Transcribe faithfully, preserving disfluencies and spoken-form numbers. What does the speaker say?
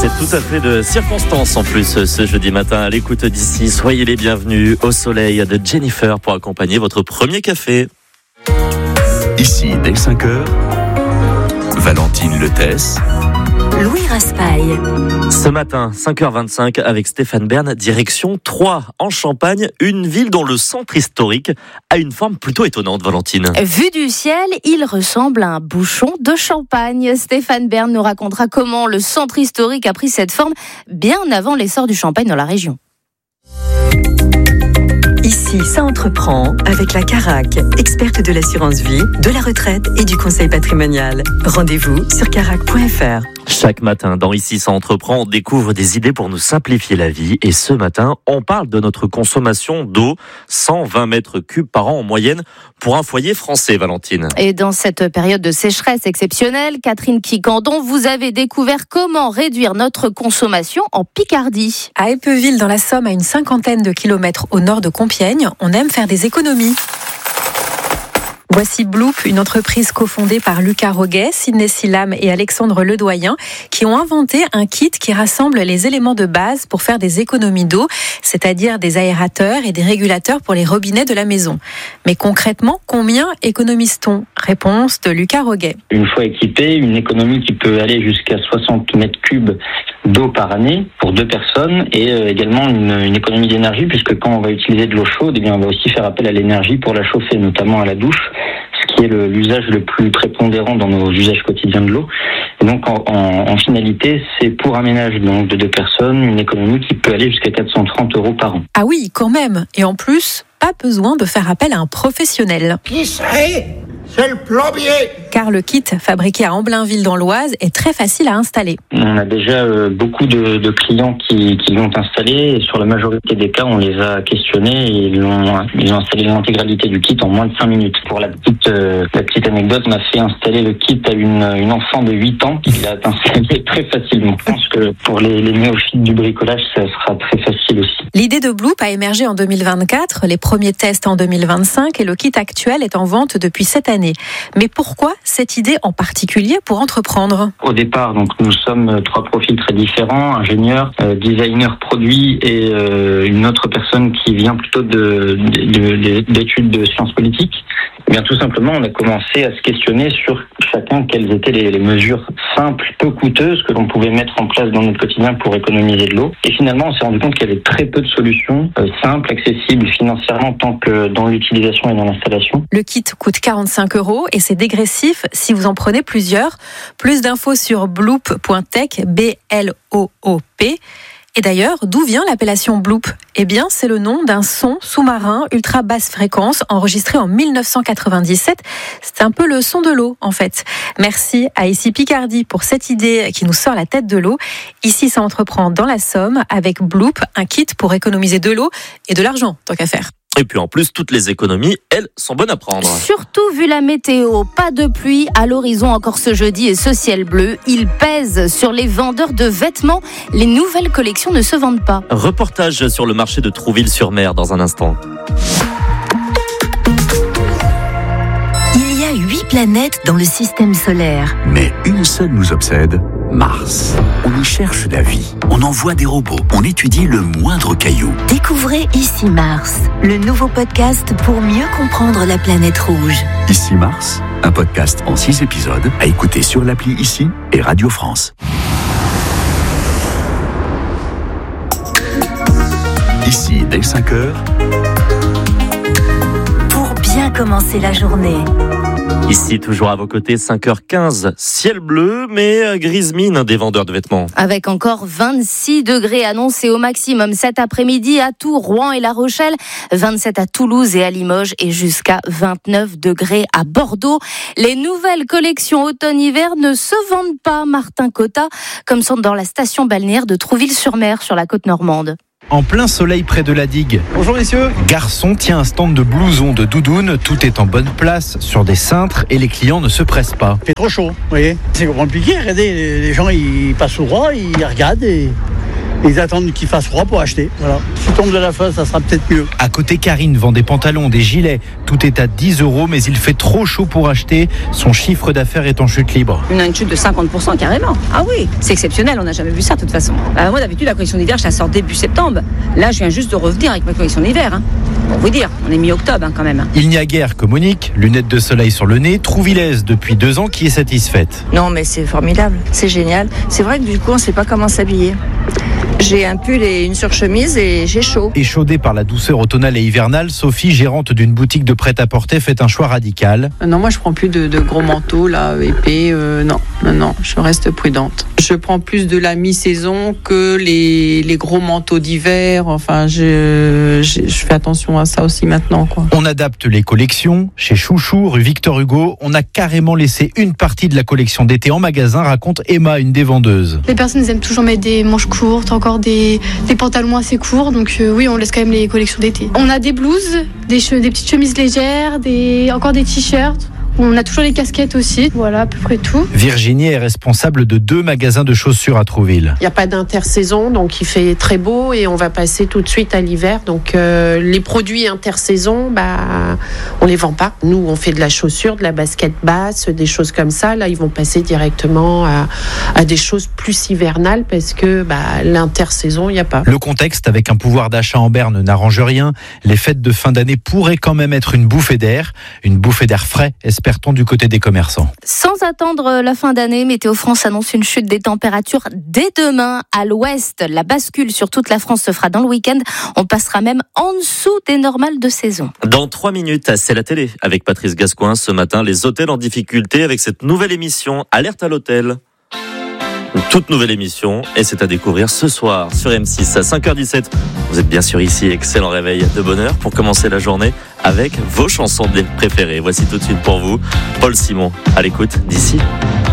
C'est tout à fait de circonstance en plus ce jeudi matin à l'écoute d'ici. Soyez les bienvenus au soleil de Jennifer pour accompagner votre premier café. Ici, dès cinq heures, Valentine Letesse, Louis Raspail. Ce matin, cinq heures vingt-cinq, avec Stéphane Bern, direction Troyes, en Champagne, une ville dont le centre historique a une forme plutôt étonnante, Valentine. Vu du ciel, il ressemble à un bouchon de champagne. Stéphane Bern nous racontera comment le centre historique a pris cette forme bien avant l'essor du champagne dans la région. Ici, ça entreprend avec la Carac, experte de l'assurance vie, de la retraite et du conseil patrimonial. Rendez-vous sur carac point f r. Chaque matin, dans Ici, ça entreprend, on découvre des idées pour nous simplifier la vie. Et ce matin, on parle de notre consommation d'eau, cent vingt mètres cubes par an en moyenne pour un foyer français, Valentine. Et dans cette période de sécheresse exceptionnelle, Catherine Quicandon, vous avez découvert comment réduire notre consommation en Picardie. À Épeuville, dans la Somme, à une cinquantaine de kilomètres au nord de Compiègne, on aime faire des économies. Voici Bloop, une entreprise cofondée par Lucas Roguet, Sidney Silam et Alexandre Ledoyen, qui ont inventé un kit qui rassemble les éléments de base pour faire des économies d'eau, c'est-à-dire des aérateurs et des régulateurs pour les robinets de la maison. Mais concrètement, combien économise-t-on ? Réponse de Lucas Roguet. Une fois équipé, une économie qui peut aller jusqu'à soixante mètres cubes d'eau par année pour deux personnes et euh, également une, une économie d'énergie puisque quand on va utiliser de l'eau chaude, eh bien on va aussi faire appel à l'énergie pour la chauffer, notamment à la douche, ce qui est le, l'usage le plus prépondérant dans nos usages quotidiens de l'eau. Et donc en, en, en finalité, c'est pour un ménage donc, de deux personnes, une économie qui peut aller jusqu'à quatre cent trente euros par an. Ah oui, quand même. Et en plus, pas besoin de faire appel à un professionnel. Qui c'est ? C'est le plombier. Car le kit fabriqué à Amblainville dans l'Oise est très facile à installer. On a déjà euh, beaucoup de, de clients qui, qui l'ont installé et sur la majorité des cas, on les a questionnés et ils ont, ils ont installé l'intégralité du kit en moins de cinq minutes. Pour la petite, euh, la petite anecdote, on a fait installer le kit à une, une enfant de huit ans qui l'a installé très facilement. Je pense que pour les, les néophytes du bricolage, ça sera très facile aussi. L'idée de Bloop a émergé en deux mille vingt-quatre, les premiers tests en deux mille vingt-cinq et le kit actuel est en vente depuis cette année. Mais pourquoi cette idée en particulier pour entreprendre ? Au départ, donc nous sommes trois profils très différents, ingénieurs, euh, designers produits et euh, une autre personne qui vient plutôt de, de, de, d'études de sciences politiques. Eh bien, tout simplement, on a commencé à se questionner sur chacun quelles étaient les, les mesures simples, peu coûteuses que l'on pouvait mettre en place dans notre quotidien pour économiser de l'eau. Et finalement, on s'est rendu compte qu'il y avait très peu de solutions euh, simples, accessibles financièrement tant que dans l'utilisation et dans l'installation. Le kit coûte quarante-cinq euros et c'est dégressif si vous en prenez plusieurs. Plus d'infos sur bloop point tech, B L O O P. Et d'ailleurs, d'où vient l'appellation Bloop ? Eh bien, c'est le nom d'un son sous-marin ultra basse fréquence enregistré en dix-neuf cent quatre-vingt-dix-sept. C'est un peu le son de l'eau, en fait. Merci à Ici Picardie pour cette idée qui nous sort la tête de l'eau. Ici, ça entreprend dans la Somme avec Bloop, un kit pour économiser de l'eau et de l'argent, tant qu'à faire. Et puis en plus, toutes les économies, elles, sont bonnes à prendre. Surtout vu la météo, pas de pluie à l'horizon encore ce jeudi et ce ciel bleu, il pèse sur les vendeurs de vêtements. Les nouvelles collections ne se vendent pas. Reportage sur le marché de Trouville-sur-Mer dans un instant. Il y a huit planètes dans le système solaire. mais une seule nous obsède, Mars. On y cherche la vie, on envoie des robots, on étudie le moindre caillou. Découvrez Ici Mars, le nouveau podcast pour mieux comprendre la planète rouge. Ici Mars, un podcast en six épisodes à écouter sur l'appli Ici et Radio France. Ici, dès cinq heures, Pour bien commencer la journée. Ici, toujours à vos côtés, cinq heures quinze, ciel bleu, mais grise mine des vendeurs de vêtements. Avec encore vingt-six degrés annoncés au maximum cet après-midi à Tours, Rouen et La Rochelle, vingt-sept à Toulouse et à Limoges et jusqu'à vingt-neuf degrés à Bordeaux. Les nouvelles collections automne-hiver ne se vendent pas, Martin Cotta, comme sont dans la station balnéaire de Trouville-sur-Mer sur la côte normande. En plein soleil près de la digue. Bonjour messieurs. Garçon tient un stand de blousons, de doudounes, tout est en bonne place, sur des cintres et les clients ne se pressent pas. Il fait trop chaud, vous voyez. C'est compliqué, regardez, les gens ils passent au droit, ils regardent et Ils attendent qu'il fasse froid pour acheter. Voilà. Si tombe de la feuille, ça sera peut-être mieux. À côté, Karine vend des pantalons, des gilets. Tout est à dix euros, mais il fait trop chaud pour acheter. Son chiffre d'affaires est en chute libre. On a une chute de cinquante pour cent carrément. Ah oui, c'est exceptionnel, on n'a jamais vu ça de toute façon. Euh, moi d'habitude, la collection d'hiver, je la sors début septembre. Là, je viens juste de revenir avec ma collection d'hiver. Hein. Pour vous dire, on est mi-octobre hein, quand même. Il n'y a guère que Monique, lunettes de soleil sur le nez, Trouvillaise depuis deux ans qui est satisfaite. Non mais c'est formidable, c'est génial. C'est vrai que du coup on ne sait pas comment s'habiller. J'ai un pull et une surchemise et j'ai chaud. Échaudée par la douceur automnale et hivernale, Sophie, gérante d'une boutique de prêt-à-porter, fait un choix radical. Non, moi je prends plus de, de gros manteaux là, épais. Euh, non, non, non, je reste prudente. Je prends plus de la mi-saison que les, les gros manteaux d'hiver. Enfin, je, je, je fais attention à ça aussi maintenant, quoi. On adapte les collections. Chez Chouchou, rue Victor Hugo, on a carrément laissé une partie de la collection d'été en magasin, raconte Emma, une des vendeuses. Les personnes aiment toujours mettre des manches courtes, encore des, des pantalons assez courts, donc euh, oui, on laisse quand même les collections d'été. On a des blouses, des, che- des petites chemises légères, des, encore des t-shirts. On a toujours les casquettes aussi, voilà à peu près tout. Virginie est responsable de deux magasins de chaussures à Trouville. Il n'y a pas d'intersaison, donc il fait très beau et on va passer tout de suite à l'hiver. Donc euh, les produits intersaison, bah, on les vend pas. Nous, on fait de la chaussure, de la basket basse, des choses comme ça. Là, ils vont passer directement à, à des choses plus hivernales parce que bah, l'intersaison, il n'y a pas. Le contexte, avec un pouvoir d'achat en berne, n'arrange rien. Les fêtes de fin d'année pourraient quand même être une bouffée d'air. Une bouffée d'air frais, espère du côté des commerçants. Sans attendre la fin d'année, Météo France annonce une chute des températures dès demain à l'ouest. La bascule sur toute la France se fera dans le week-end. On passera même en dessous des normales de saison. Dans trois minutes, c'est la télé avec Patrice Gascoin. Ce matin, les hôtels en difficulté avec cette nouvelle émission Alerte à l'hôtel. Une toute nouvelle émission et c'est à découvrir ce soir sur M six à cinq heures dix-sept. Vous êtes bien sûr ici, excellent réveil de bonne heure pour commencer la journée avec vos chansons préférées. Voici tout de suite pour vous Paul Simon à l'écoute d'ici.